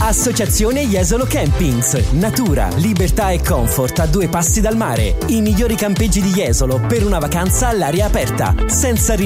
Associazione Jesolo Campings. Natura, libertà e comfort a 2 passi dal mare. I migliori campeggi di Jesolo per una vacanza all'aria aperta, senza